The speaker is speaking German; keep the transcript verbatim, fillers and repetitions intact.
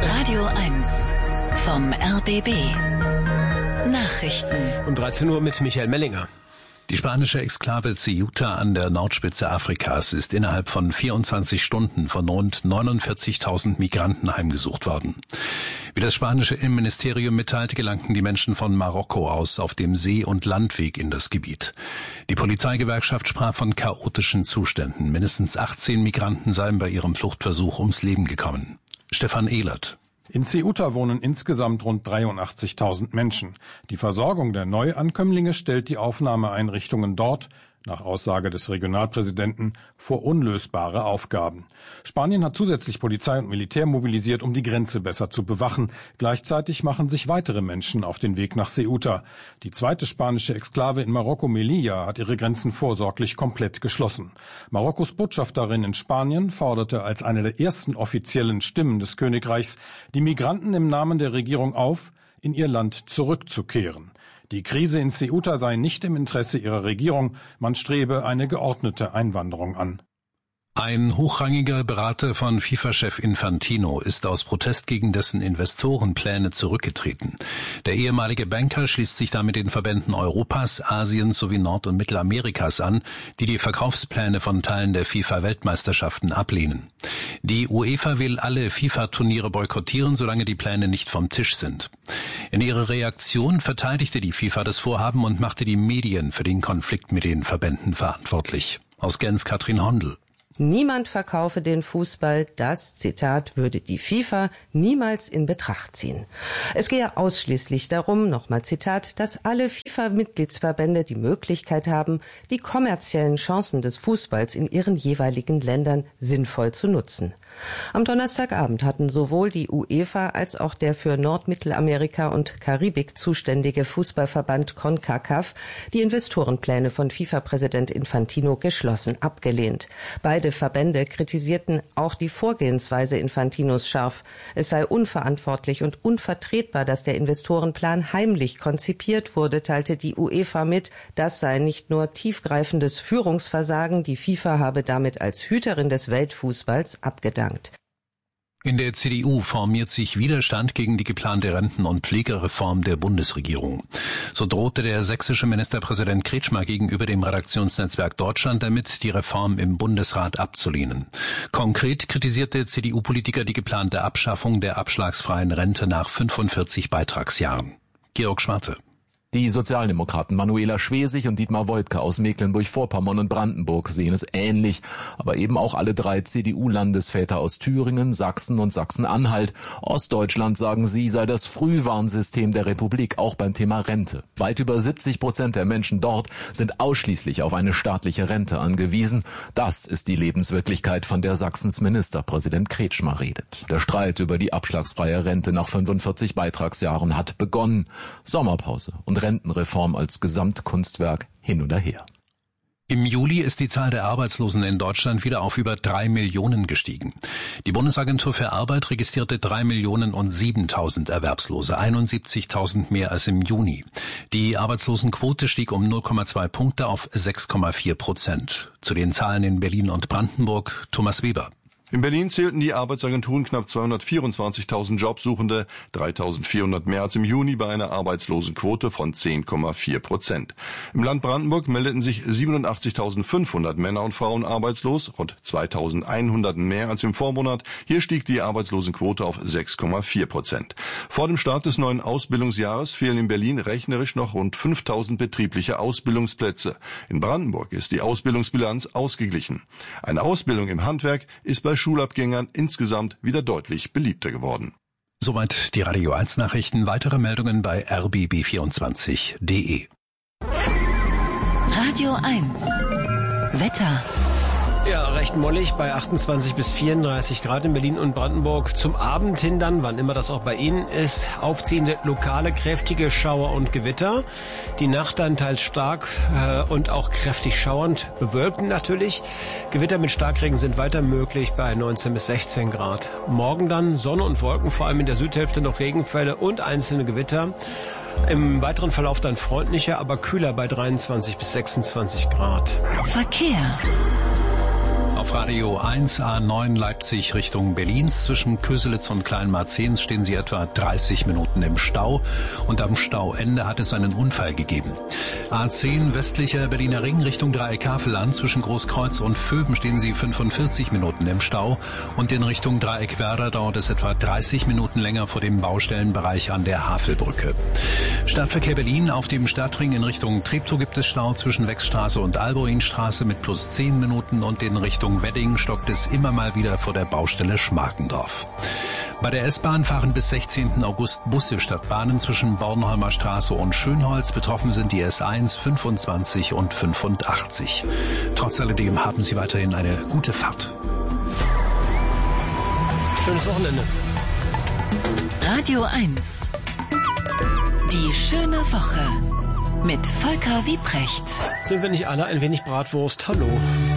Radio eins vom R B B. Nachrichten. Um dreizehn Uhr mit Michael Mellinger. Die spanische Exklave Ceuta an der Nordspitze Afrikas ist innerhalb von vierundzwanzig Stunden von rund neunundvierzigtausend Migranten heimgesucht worden. Wie das spanische Innenministerium mitteilte, gelangten die Menschen von Marokko aus auf dem See- und Landweg in das Gebiet. Die Polizeigewerkschaft sprach von chaotischen Zuständen. Mindestens achtzehn Migranten seien bei ihrem Fluchtversuch ums Leben gekommen. Stefan Ehlert. In Ceuta wohnen insgesamt rund dreiundachtzigtausend Menschen. Die Versorgung der Neuankömmlinge stellt die Aufnahmeeinrichtungen dort, nach Aussage des Regionalpräsidenten, vor unlösbare Aufgaben. Spanien hat zusätzlich Polizei und Militär mobilisiert, um die Grenze besser zu bewachen. Gleichzeitig machen sich weitere Menschen auf den Weg nach Ceuta. Die zweite spanische Exklave in Marokko, Melilla, hat ihre Grenzen vorsorglich komplett geschlossen. Marokkos Botschafterin in Spanien forderte als eine der ersten offiziellen Stimmen des Königreichs die Migranten im Namen der Regierung auf, in ihr Land zurückzukehren. Die Krise in Ceuta sei nicht im Interesse ihrer Regierung, man strebe eine geordnete Einwanderung an. Ein hochrangiger Berater von FIFA-Chef Infantino ist aus Protest gegen dessen Investorenpläne zurückgetreten. Der ehemalige Banker schließt sich damit den Verbänden Europas, Asiens sowie Nord- und Mittelamerikas an, die die Verkaufspläne von Teilen der FIFA-Weltmeisterschaften ablehnen. Die UEFA will alle FIFA-Turniere boykottieren, solange die Pläne nicht vom Tisch sind. In ihrer Reaktion verteidigte die FIFA das Vorhaben und machte die Medien für den Konflikt mit den Verbänden verantwortlich. Aus Genf Katrin Hondel. Niemand verkaufe den Fußball, das, Zitat, würde die FIFA niemals in Betracht ziehen. Es gehe ausschließlich darum, nochmal Zitat, dass alle FIFA-Mitgliedsverbände die Möglichkeit haben, die kommerziellen Chancen des Fußballs in ihren jeweiligen Ländern sinnvoll zu nutzen. Am Donnerstagabend hatten sowohl die UEFA als auch der für Nordmittelamerika und Karibik zuständige Fußballverband CONCACAF die Investorenpläne von FIFA-Präsident Infantino geschlossen abgelehnt. Beide Verbände kritisierten auch die Vorgehensweise Infantinos scharf. Es sei unverantwortlich und unvertretbar, dass der Investorenplan heimlich konzipiert wurde, teilte die UEFA mit. Das sei nicht nur tiefgreifendes Führungsversagen, die FIFA habe damit als Hüterin des Weltfußballs abgedankt. In der C D U formiert sich Widerstand gegen die geplante Renten- und Pflegereform der Bundesregierung. So drohte der sächsische Ministerpräsident Kretschmer gegenüber dem Redaktionsnetzwerk Deutschland damit, die Reform im Bundesrat abzulehnen. Konkret kritisierte C D U-Politiker die geplante Abschaffung der abschlagsfreien Rente nach fünfundvierzig Beitragsjahren. Georg Schwarte. Die Sozialdemokraten Manuela Schwesig und Dietmar Woidke aus Mecklenburg-Vorpommern und Brandenburg sehen es ähnlich. Aber eben auch alle drei C D U-Landesväter aus Thüringen, Sachsen und Sachsen-Anhalt. Ostdeutschland, sagen sie, sei das Frühwarnsystem der Republik, auch beim Thema Rente. Weit über siebzig Prozent der Menschen dort sind ausschließlich auf eine staatliche Rente angewiesen. Das ist die Lebenswirklichkeit, von der Sachsens Ministerpräsident Kretschmer redet. Der Streit über die abschlagsfreie Rente nach fünfundvierzig Beitragsjahren hat begonnen. Sommerpause und Rentenreform als Gesamtkunstwerk hin oder her. Im Juli ist die Zahl der Arbeitslosen in Deutschland wieder auf über drei Millionen gestiegen. Die Bundesagentur für Arbeit registrierte drei Millionen und siebentausend Erwerbslose, einundsiebzigtausend mehr als im Juni. Die Arbeitslosenquote stieg um null Komma zwei Punkte auf sechs Komma vier Prozent. Zu den Zahlen in Berlin und Brandenburg, Thomas Weber. In Berlin zählten die Arbeitsagenturen knapp zweihundertvierundzwanzigtausend Jobsuchende, dreitausendvierhundert mehr als im Juni bei einer Arbeitslosenquote von zehn Komma vier Prozent. Im Land Brandenburg meldeten sich siebenundachtzigtausendfünfhundert Männer und Frauen arbeitslos, rund zweitausendeinhundert mehr als im Vormonat. Hier stieg die Arbeitslosenquote auf sechs Komma vier Prozent. Vor dem Start des neuen Ausbildungsjahres fehlen in Berlin rechnerisch noch rund fünftausend betriebliche Ausbildungsplätze. In Brandenburg ist die Ausbildungsbilanz ausgeglichen. Eine Ausbildung im Handwerk ist bei Schulabgängern insgesamt wieder deutlich beliebter geworden. Soweit die Radio eins Nachrichten. Weitere Meldungen bei r b b vierundzwanzig punkt d e. Radio eins Wetter. Ja, recht mollig bei achtundzwanzig bis vierunddreißig Grad in Berlin und Brandenburg. Zum Abend hin dann, wann immer das auch bei Ihnen ist, aufziehende lokale kräftige Schauer und Gewitter. Die Nacht dann teils stark äh, und auch kräftig schauernd, bewölkt natürlich. Gewitter mit Starkregen sind weiter möglich bei neunzehn bis sechzehn Grad. Morgen dann Sonne und Wolken, vor allem in der Südhälfte noch Regenfälle und einzelne Gewitter. Im weiteren Verlauf dann freundlicher, aber kühler bei dreiundzwanzig bis sechsundzwanzig Grad. Verkehr. Auf Radio eins A neun Leipzig Richtung Berlins. Zwischen Köselitz und Kleinmarzens stehen Sie etwa dreißig Minuten im Stau. Und am Stauende hat es einen Unfall gegeben. A zehn westlicher Berliner Ring Richtung Dreieck Havelland. Zwischen Großkreuz und Vöben stehen Sie fünfundvierzig Minuten im Stau. Und in Richtung Dreieck Werder dauert es etwa dreißig Minuten länger vor dem Baustellenbereich an der Havelbrücke. Stadtverkehr Berlin. Auf dem Stadtring in Richtung Treptow gibt es Stau zwischen Wechstraße und Alboinstraße mit plus zehn Minuten und in Richtung Wedding stockt es immer mal wieder vor der Baustelle Schmarkendorf. Bei der S-Bahn fahren bis sechzehnten August Busse statt Bahnen zwischen Bornholmer Straße und Schönholz. Betroffen sind die S eins, fünfundzwanzig und fünfundachtzig. Trotz alledem haben Sie weiterhin eine gute Fahrt. Schönes Wochenende. Radio eins. Die schöne Woche mit Volker Wiebrecht. Sind wir nicht alle ein wenig Bratwurst? Hallo.